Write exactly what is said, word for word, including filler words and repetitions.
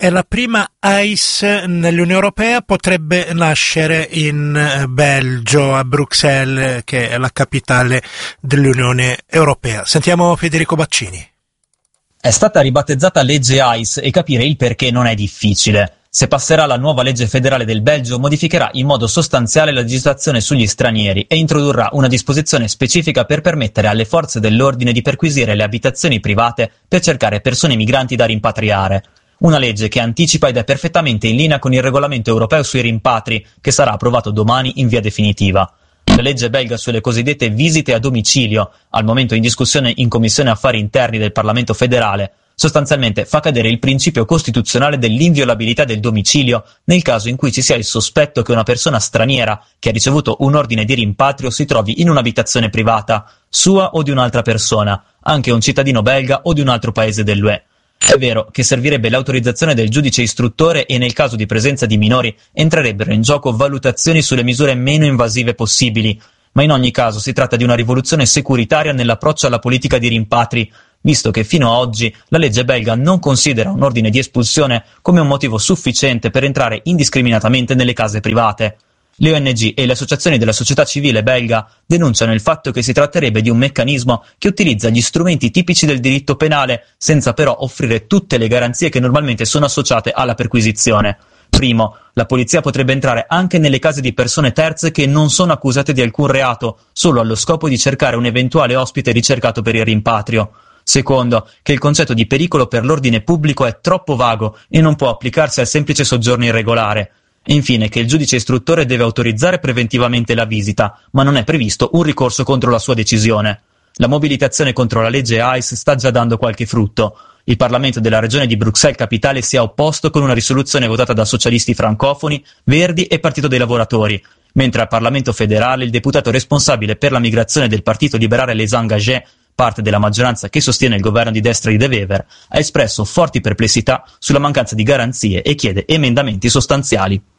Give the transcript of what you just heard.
è la prima A I S nell'Unione Europea, potrebbe nascere in Belgio, a Bruxelles, che è la capitale dell'Unione Europea. Sentiamo Federico Baccini. È stata ribattezzata legge A I S e capire il perché non è difficile. Se passerà la nuova legge federale del Belgio, modificherà in modo sostanziale la legislazione sugli stranieri e introdurrà una disposizione specifica per permettere alle forze dell'ordine di perquisire le abitazioni private per cercare persone migranti da rimpatriare. Una legge che anticipa ed è perfettamente in linea con il regolamento europeo sui rimpatri, che sarà approvato domani in via definitiva. La legge belga sulle cosiddette visite a domicilio, al momento in discussione in Commissione Affari Interni del Parlamento federale, sostanzialmente fa cadere il principio costituzionale dell'inviolabilità del domicilio nel caso in cui ci sia il sospetto che una persona straniera che ha ricevuto un ordine di rimpatrio si trovi in un'abitazione privata, sua o di un'altra persona, anche un cittadino belga o di un altro paese dell'U E. È vero che servirebbe l'autorizzazione del giudice istruttore e nel caso di presenza di minori entrerebbero in gioco valutazioni sulle misure meno invasive possibili, ma in ogni caso si tratta di una rivoluzione securitaria nell'approccio alla politica di rimpatri, visto che fino ad oggi la legge belga non considera un ordine di espulsione come un motivo sufficiente per entrare indiscriminatamente nelle case private. Le O N G e le associazioni della società civile belga denunciano il fatto che si tratterebbe di un meccanismo che utilizza gli strumenti tipici del diritto penale senza però offrire tutte le garanzie che normalmente sono associate alla perquisizione. Primo, la polizia potrebbe entrare anche nelle case di persone terze che non sono accusate di alcun reato, solo allo scopo di cercare un eventuale ospite ricercato per il rimpatrio. Secondo, che il concetto di pericolo per l'ordine pubblico è troppo vago e non può applicarsi al semplice soggiorno irregolare. E infine che il giudice istruttore deve autorizzare preventivamente la visita, ma non è previsto un ricorso contro la sua decisione. La mobilitazione contro la legge A I S sta già dando qualche frutto. Il Parlamento della regione di Bruxelles Capitale si è opposto con una risoluzione votata da socialisti francofoni, Verdi e Partito dei Lavoratori, mentre al Parlamento federale il deputato responsabile per la migrazione del Partito Liberale Les Engagés, parte della maggioranza che sostiene il governo di destra di De Wever, ha espresso forti perplessità sulla mancanza di garanzie e chiede emendamenti sostanziali.